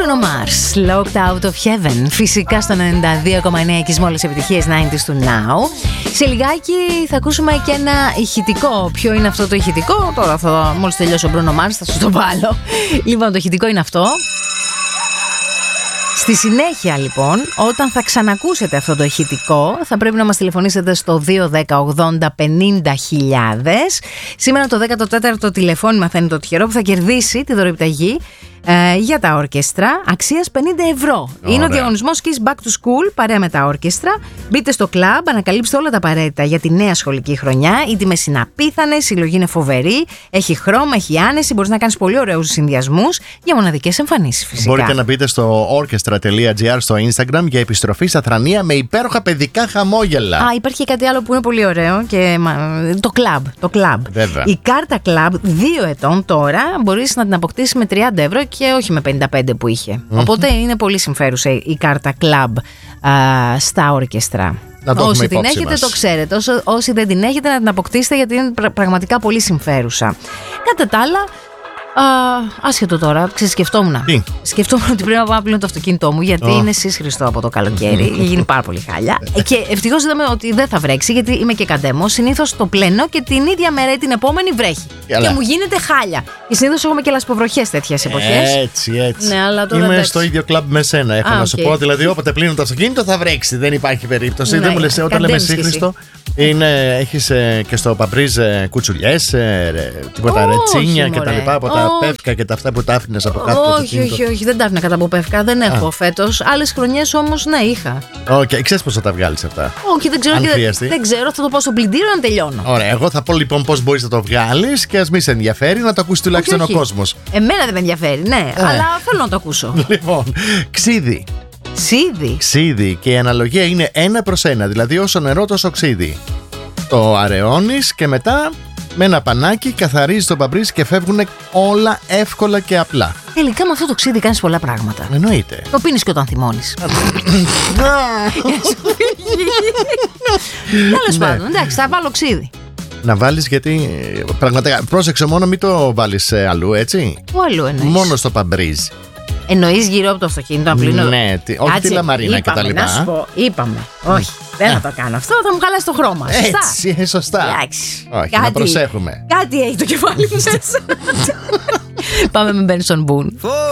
Bruno Mars, Locked Out of Heaven. Φυσικά στο 92,9 και όλες τις επιτυχίες 90's του Now. Σε λιγάκι θα ακούσουμε και ένα ηχητικό. Ποιο είναι αυτό το ηχητικό? Τώρα μόλις τελειώσει ο Bruno Mars θα σου το βάλω. Λοιπόν, το ηχητικό είναι αυτό. Στη συνέχεια λοιπόν, όταν θα ξανακούσετε αυτό το ηχητικό, θα πρέπει να μας τηλεφωνήσετε στο 210 80 50 χιλιάδες. Σήμερα το 14ο τηλεφώνημα θα είναι το τυχερό που θα κερδίσει τη δωρεοπιταγή για τα όρκεστρα αξίας 50 ευρώ. Ωραία. Είναι ο διαγωνισμός Kiss Back to School παρέα με τα όρκεστρα. Μπείτε στο κλαμπ, ανακαλύψτε όλα τα απαραίτητα για τη νέα σχολική χρονιά. Οι τιμές είναι απίθανες, η συλλογή είναι φοβερή, έχει χρώμα, έχει άνεση, μπορείς να κάνεις πολύ ωραίους συνδυασμούς για μοναδικές εμφανίσεις φυσικά. Μπορείτε να μπείτε στο orchestra.gr στο Instagram για επιστροφή στα Θρανία με υπέροχα παιδικά χαμόγελα. Υπάρχει και κάτι άλλο που είναι πολύ ωραίο και το κλαμπ. Η κάρτα κλαμπ 2 ετών τώρα μπορείς να την αποκτήσεις με 30 ευρώ και όχι με 55 που είχε. Οπότε είναι πολύ συμφέρουσα η κάρτα κλαμπ στα όρκεστρα. Όσοι την έχετε το ξέρετε. Όσοι δεν την έχετε να την αποκτήσετε, γιατί είναι πραγματικά πολύ συμφέρουσα. Κατά τα άλλα, άσχετο τώρα, σκεφτόμουν. Σκεφτόμουν ότι πρέπει να πάω να πλύνω το αυτοκίνητό μου, γιατί είναι σύσχριστο από το καλοκαίρι. Έχει γίνει πάρα πολύ χάλια. Και ευτυχώς είδαμε ότι δεν θα βρέξει, γιατί είμαι και καντέμος. Συνήθως το πλένω και την ίδια μέρα ή την επόμενη βρέχει. Και μου γίνεται χάλια. Και συνήθως έχουμε και λασποβροχές τέτοιες εποχές. Έτσι. Ναι, αλλά τώρα είμαι στο ίδιο κλαμπ με σένα. Έχω να σου πω, δηλαδή, όποτε πλύνω το αυτοκίνητο θα βρέξει. Δεν υπάρχει περίπτωση. Δεν μου λες, όταν λέμε σύγχρηστο, έχεις και στο Παμπρίζ κουτσουλιές, τίποτα ρετσίνια κτλ. Από τα πεύκα και τα αυτά που τα άφηνες από κάτω. Όχι, δεν τα άφηνα κάτω από πεύκα. Δεν έχω φέτος. Άλλες χρονιές όμως ναι, είχα. Ξέρεις πώς θα τα βγάλεις αυτά? Όχι, δεν ξέρω. Δεν ξέρω, θα το πω στο πλυντήριο να τελειώνω. Ωραία, εγώ θα πω λοιπόν πώς μπορείς να το βγάλεις και ας μη σε ενδιαφέρει, να το ακούσει τουλάχιστον ο κόσμος. Εμένα δεν με ενδιαφέρει, ναι, αλλά θέλω να το ακούσω. Λοιπόν, ξύδι. Ξύδι. Και η αναλογία είναι 1:1, δηλαδή όσο νερό τόσο ξύδι. Το αραιώνεις και μετά με ένα πανάκι καθαρίζεις το παμπρίζ και φεύγουν όλα εύκολα και απλά. Τελικά με αυτό το ξύδι κάνεις πολλά πράγματα. Εννοείται. Το πίνεις και όταν θυμώνεις. Τέλος πάντων, εντάξει, θα βάλω ξύδι. Να βάλεις, γιατί πραγματικά πρόσεξε μόνο μην το βάλεις αλλού, έτσι. Πού αλλού εννοείς? Μόνο στο παμπρίζ. Εννοείς γύρω από το αυτοκίνητο να πλύνω? Ναι, όχι τη λαμαρίνα και τα λοιπά. Να σου πω, είπαμε. Όχι, δεν θα το κάνω αυτό, θα μου χαλάσει το χρώμα. Έτσι, σωστά. Όχι, να προσέχουμε. Κάτι έχει το κεφάλι μου μέσα. Πάμε με Benson Boone.